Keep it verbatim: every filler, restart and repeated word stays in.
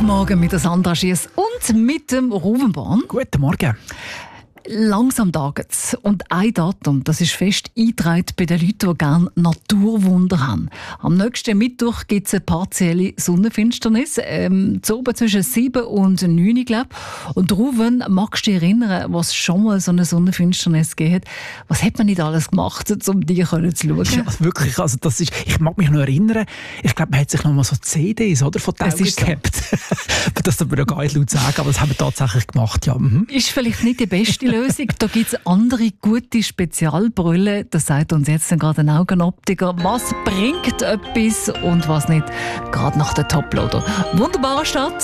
Morgen mit der Sandra Schiess und mit dem Ruben Born. Guten Morgen. Langsam taget's. Und ein Datum, das ist fest eingetragen bei den Leuten, die gerne Naturwunder haben. Am nächsten Mittwoch gibt es eine partielle Sonnenfinsternis. Ähm, zu oben zwischen sieben und neun, glaube ich. Und Ruben, magst du dich erinnern, was schon mal so eine Sonnenfinsternis gegeben hat? Was hat man nicht alles gemacht, um die zu schauen? Ja, wirklich, also das ist, ich mag mich noch erinnern, ich glaube, man hat sich noch mal so C Ds oder, von den Augen gehabt. Das darf man ja gar nicht laut sagen, aber das haben wir tatsächlich gemacht. Ja. Mhm. Ist vielleicht nicht die beste Lösung. Da gibt es andere gute Spezialbrille. Das sagt uns jetzt gerade ein Augenoptiker. Was bringt etwas und was nicht? Gerade nach der Toploader. Wunderbarer Start.